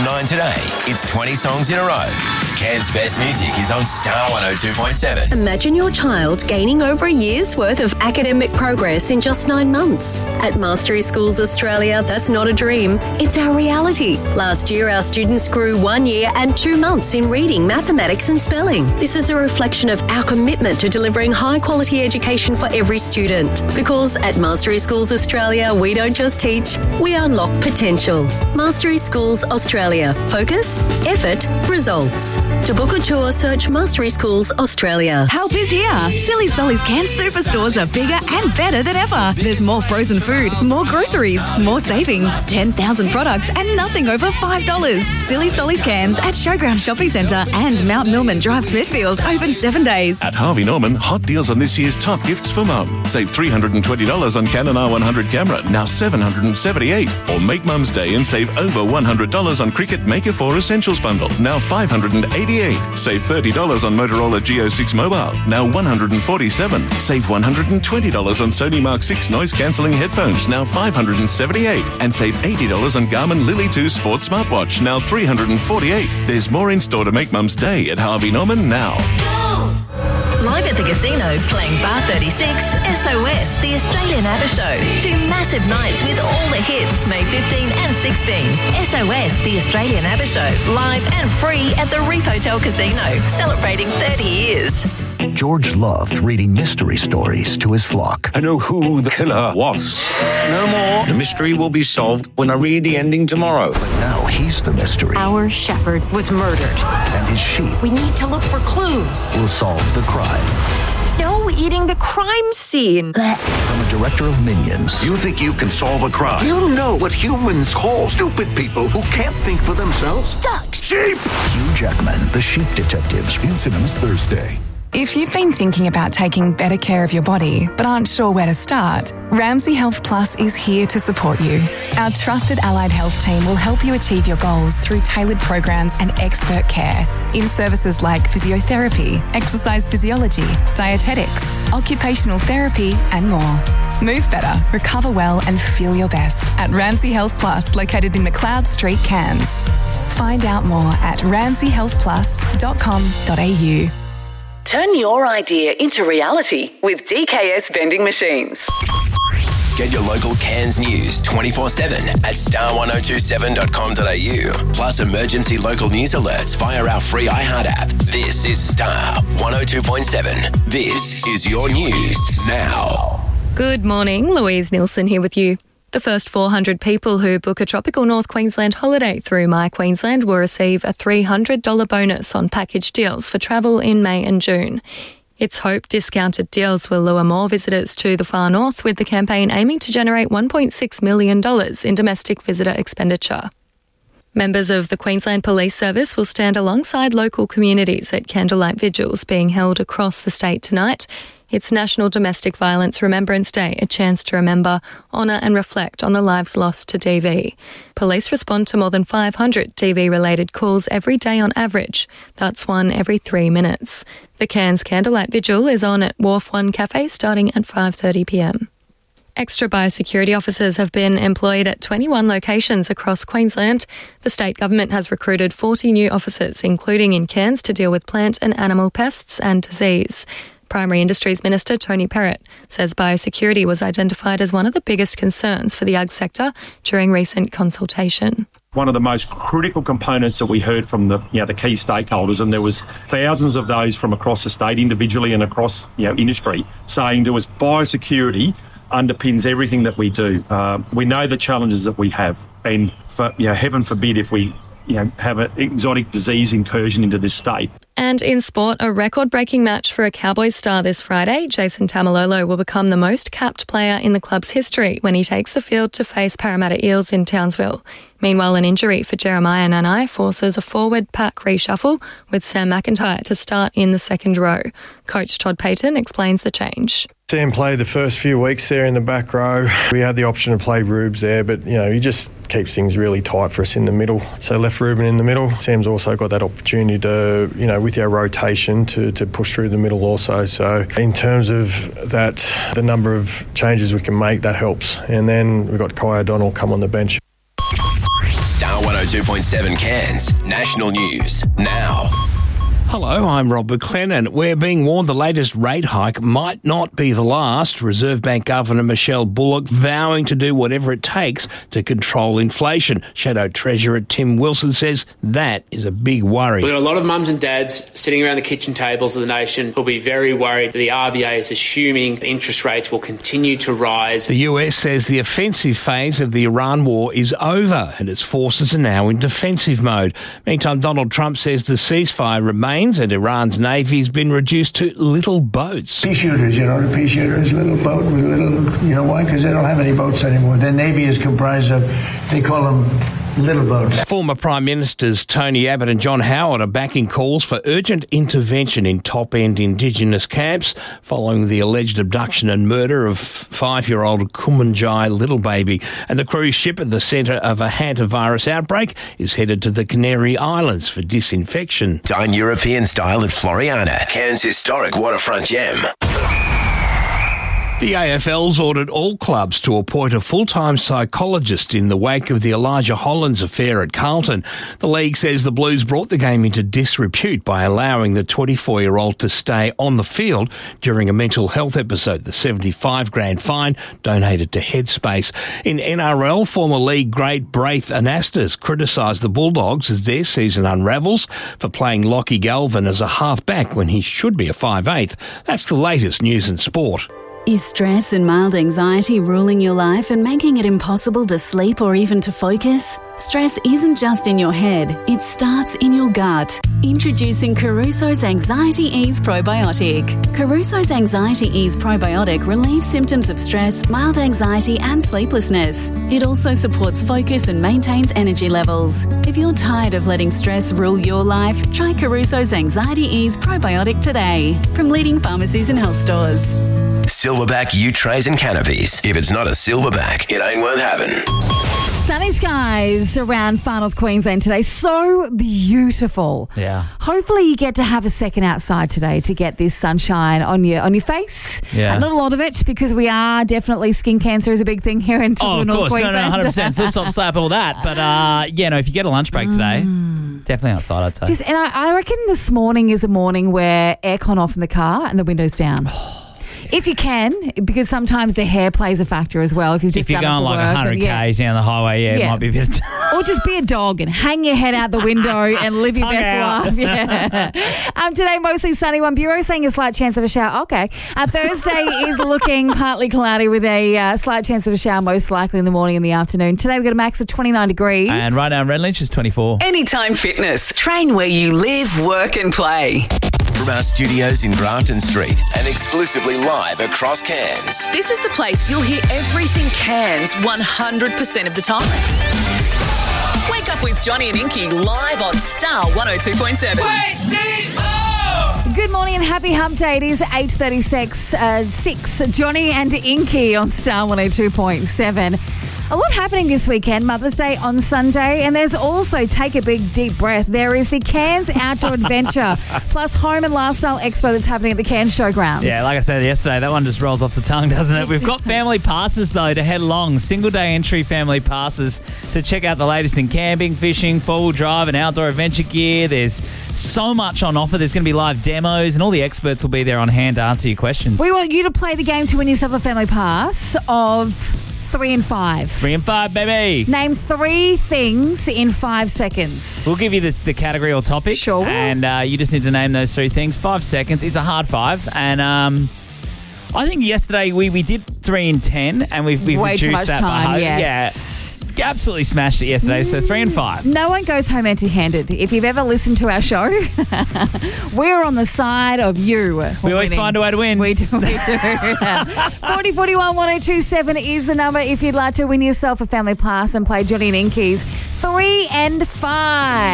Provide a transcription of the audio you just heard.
9 today. It's 20 songs in a row. Cairns' best music is on Star 102.7. Imagine your child gaining over a year's worth of academic progress in just 9 months. At Mastery Schools Australia, that's not a dream. It's our reality. Last year, our students grew 1 year and 2 months in reading, mathematics and spelling. This is a reflection of our commitment to delivering high-quality education for every student. Because at Mastery Schools Australia, we don't just teach, we unlock potential. Mastery Schools Australia. Focus, effort, results. To book a tour, search Mastery Schools Australia. Help is here. Silly Solly's Cairns superstores are bigger and better than ever. There's more frozen food, more groceries, more savings, 10,000 products and nothing over $5. Silly Solly's Cairns at Showground Shopping Centre and Mount Millman Drive, Smithfield. Open 7 days. At Harvey Norman, hot deals on this year's top gifts for mum. Save $320 on Canon R100 camera, now $778. Or make Mum's Day and save over $100 on Cricut Maker 4 Essentials Bundle, now $588. Save $30 on Motorola Geo 6 Mobile, now $147. Save $120 on Sony Mark 6 noise cancelling headphones, now $578. And save $80 on Garmin Lily 2 Sports Smartwatch, now $348. There's more in store to make Mum's Day at Harvey Norman now. Live at the casino, playing Bar 36, SOS, the Australian ABBA Show. 2 massive nights with all the hits, May 15 and 16. SOS, the Australian ABBA Show, live and free at the Reef Hotel Casino, celebrating 30 years. George loved reading mystery stories to his flock. I know who the killer was. No more. The mystery will be solved when I read the ending tomorrow. But now he's the mystery. Our shepherd was murdered. And his sheep We need to look for clues. will solve the crime. No eating the crime scene. From a director of Minions. You think you can solve a crime? Do you know what humans call stupid people who can't think for themselves? Ducks. Sheep! Hugh Jackman, The Sheep Detectives. In cinemas Thursday. If you've been thinking about taking better care of your body but aren't sure where to start, Ramsay Health Plus is here to support you. Our trusted allied health team will help you achieve your goals through tailored programs and expert care in services like physiotherapy, exercise physiology, dietetics, occupational therapy and more. Move better, recover well and feel your best at Ramsay Health Plus, located in McLeod Street, Cairns. Find out more at ramsayhealthplus.com.au. Turn your idea into reality with DKS Vending Machines. Get your local Cairns news 24/7 at star1027.com.au. Plus emergency local news alerts via our free iHeart app. This is Star 102.7. This is your news now. Good morning, Louise Nielsen here with you. The first 400 people who book a tropical North Queensland holiday through My Queensland will receive a $300 bonus on package deals for travel in May and June. It's hoped discounted deals will lure more visitors to the far north, with the campaign aiming to generate $1.6 million in domestic visitor expenditure. Members of the Queensland Police Service will stand alongside local communities at candlelight vigils being held across the state tonight. It's National Domestic Violence Remembrance Day, a chance to remember, honour and reflect on the lives lost to DV. Police respond to more than 500 DV-related calls every day on average. That's one every 3 minutes. The Cairns Candlelight Vigil is on at Wharf One Cafe starting at 5:30pm. Extra biosecurity officers have been employed at 21 locations across Queensland. The state government has recruited 40 new officers, including in Cairns, to deal with plant and animal pests and disease. Primary Industries Minister Tony Perrott says biosecurity was identified as one of the biggest concerns for the ag sector during recent consultation. One of the most critical components that we heard from the key stakeholders, and there was thousands of those from across the state, individually and across industry, saying there was biosecurity underpins everything that we do. We know the challenges that we have, and heaven forbid if we have an exotic disease incursion into this state. And in sport, a record-breaking match for a Cowboys star this Friday. Jason Tamalolo will become the most capped player in the club's history when he takes the field to face Parramatta Eels in Townsville. Meanwhile, an injury for Jeremiah Nanai forces a forward pack reshuffle with Sam McIntyre to start in the second row. Coach Todd Payton explains the change. Sam played the first few weeks there in the back row. We had the option to play Rubes there, but, he just keeps things really tight for us in the middle. So left Ruben in the middle. Sam's also got that opportunity to, with our rotation to push through the middle also. So in terms of that, the number of changes we can make, that helps. And then we've got Kai O'Donnell come on the bench. Star 102. 102.7 Cairns National News now. Hello, I'm Rob McLennan. We're being warned the latest rate hike might not be the last. Reserve Bank Governor Michelle Bullock vowing to do whatever it takes to control inflation. Shadow Treasurer Tim Wilson says that is a big worry. We've got a lot of mums and dads sitting around the kitchen tables of the nation who'll be very worried that the RBA is assuming interest rates will continue to rise. The US says the offensive phase of the Iran war is over and its forces are now in defensive mode. Meantime, Donald Trump says the ceasefire remains and Iran's navy has been reduced to little boats. Pea shooters, the pea shooter is a little boat with why? Because they don't have any boats anymore. Their navy is comprised of, they call them little boats. Former Prime Ministers Tony Abbott and John Howard are backing calls for urgent intervention in top-end Indigenous camps following the alleged abduction and murder of 5-year-old Kumanjai little baby. And the cruise ship at the centre of a hantavirus outbreak is headed to the Canary Islands for disinfection. Dine European style at Floriana, Cairns' historic waterfront gem. The AFL's ordered all clubs to appoint a full-time psychologist in the wake of the Elijah Hollands affair at Carlton. The league says the Blues brought the game into disrepute by allowing the 24-year-old to stay on the field during a mental health episode. The $75,000 fine donated to Headspace. In NRL, former league great Braith Anastas criticised the Bulldogs as their season unravels for playing Lockie Galvin as a half-back when he should be a 5'8". That's the latest news and sport. Is stress and mild anxiety ruling your life and making it impossible to sleep or even to focus? Stress isn't just in your head, it starts in your gut. Introducing Caruso's Anxiety Ease Probiotic. Caruso's Anxiety Ease Probiotic relieves symptoms of stress, mild anxiety and sleeplessness. It also supports focus and maintains energy levels. If you're tired of letting stress rule your life, try Caruso's Anxiety Ease Probiotic today from leading pharmacies and health stores. Silverback U-trays and canopies. If it's not a silverback, it ain't worth having. Sunny skies around far north Queensland today. So beautiful. Yeah. Hopefully you get to have a second outside today to get this sunshine on your face. Yeah. Not a lot of it because we are definitely, skin cancer is a big thing here in North Queensland. No, 100%. Slip, slop, slap, all that. But, if you get a lunch break today, definitely outside, I'd say. And I reckon this morning is a morning where aircon off in the car and the windows down. If you can, because sometimes the hair plays a factor as well. If you're going like 100 k's down the highway, it might be a bit of or just be a dog and hang your head out the window and live your best life. Yeah. Today, mostly sunny. One bureau saying a slight chance of a shower. Okay. Thursday is looking partly cloudy with a slight chance of a shower, most likely in the morning and the afternoon. Today, we've got a max of 29 degrees. And right now, Redlynch is 24. Anytime Fitness. Train where you live, work and play. From our studios in Grafton Street and exclusively live across Cairns. This is the place you'll hear everything Cairns 100% of the time. Wake up with Johnny and Inky live on Star 102.7. Good morning and happy hump day. It is 8:36. Johnny and Inky on Star 102.7. A lot happening this weekend. Mother's Day on Sunday. And there's also, take a big deep breath, there is the Cairns Outdoor Adventure plus Home and Lifestyle Expo that's happening at the Cairns Showgrounds. Yeah, like I said yesterday, that one just rolls off the tongue, doesn't it? We've got family passes, though, to head along. Single-day entry family passes to check out the latest in camping, fishing, four-wheel drive and outdoor adventure gear. There's so much on offer. There's going to be live demos and all the experts will be there on hand to answer your questions. We want you to play the game to win yourself a family pass of 3 and 5. 3 and 5, baby. Name 3 things in 5 seconds. We'll give you the category or topic. Sure. And you just need to name those 3 things. 5 seconds. It's a hard 5. And I think yesterday we did 3 and 10, and we've way reduced too much that time, by yes. Yeah. Absolutely smashed it yesterday, so 3 and 5. No one goes home empty-handed. If you've ever listened to our show, we're on the side of you. We always find a way to win. We do. 4041 1027 is the number if you'd like to win yourself a family pass and play Johnny and Inky's 3 and 5.